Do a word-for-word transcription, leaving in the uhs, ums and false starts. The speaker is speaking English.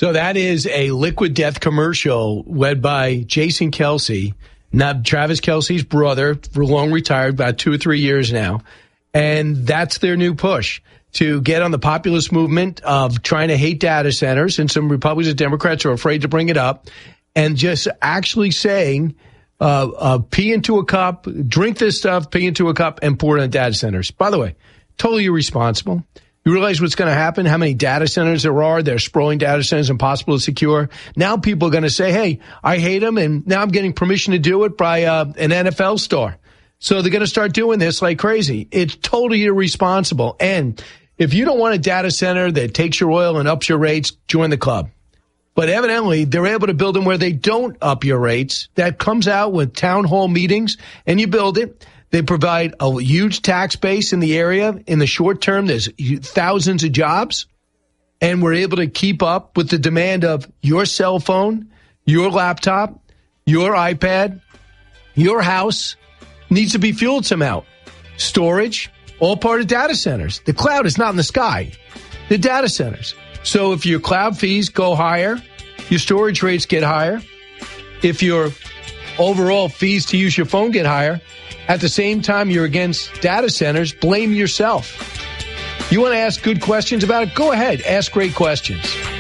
So that is a Liquid Death commercial led by Jason Kelce, not Travis Kelce's brother, for long retired, about two or three years now. And that's their new push, to get on the populist movement of trying to hate data centers. And some Republicans and Democrats are afraid to bring it up, and just actually saying, uh, uh, pee into a cup, drink this stuff, pee into a cup, and pour it on data centers. By the way, totally irresponsible. You realize what's going to happen, how many data centers there are. They're sprawling data centers, impossible to secure. Now people are going to say, hey, I hate them, and now I'm getting permission to do it by uh, an N F L star. So they're going to start doing this like crazy. It's totally irresponsible. And if you don't want a data center that takes your oil and ups your rates, join the club. But evidently, they're able to build them where they don't up your rates. That comes out with town hall meetings, and you build it. They provide a huge tax base in the area. In the short term, there's thousands of jobs. And we're able to keep up with the demand of your cell phone, your laptop, your iPad, your house needs to be fueled somehow. Storage, all part of data centers. The cloud is not in the sky. The data centers. So if your cloud fees go higher, your storage rates get higher. If your overall fees to use your phone get higher, at the same time you're against data centers, blame yourself. You want to ask good questions about it? Go ahead. Ask great questions.